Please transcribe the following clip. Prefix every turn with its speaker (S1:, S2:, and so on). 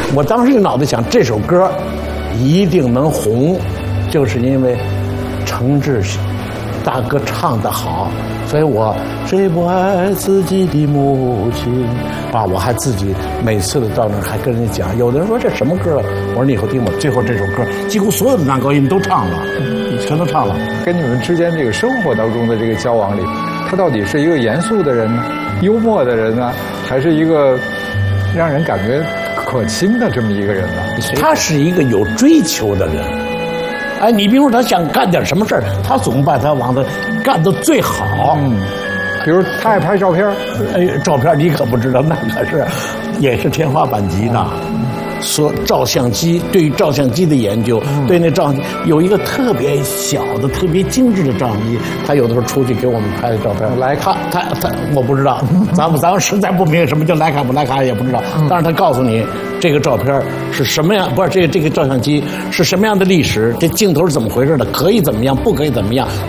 S1: 我当时脑袋想，这首歌一定能红，就是因为程志大哥唱得好，所以我谁不爱自己的母亲啊！我还自己每次的到那儿还跟人家讲，有的人说这什么歌？我说你以后听吧。最后这首歌几乎所有的男高音都唱了，全都唱了。
S2: 跟你们之间这个生活当中的这个交往里，他到底是一个严肃的人呢，幽默的人呢，还是一个让人感觉可亲的这么一个人呢？
S1: 他是一个有追求的人。哎，你比如说他想干点什么事儿，他总把他往他干得最好。
S2: 比如他爱拍照片，
S1: 哎，照片你可不知道，那可是也是天花板级的。说照相机，对于照相机的研究，对那照相机有一个特别小的、特别精致的照相机，他有的时候出去给我们拍的照片。
S2: 莱卡，
S1: 他我不知道，咱们实在不明白什么叫莱卡不莱卡也不知道，但是他告诉你这个照片是什么样，不是这个照相机是什么样的历史，这镜头是怎么回事的，可以怎么样，不可以怎么样。